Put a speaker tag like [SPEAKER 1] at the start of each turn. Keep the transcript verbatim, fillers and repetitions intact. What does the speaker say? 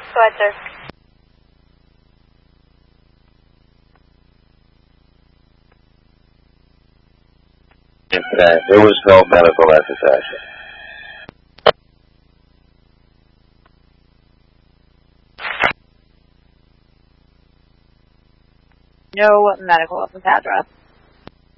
[SPEAKER 1] Go ahead, sir.
[SPEAKER 2] Today. There was no medical necessity.
[SPEAKER 1] No medical at this address.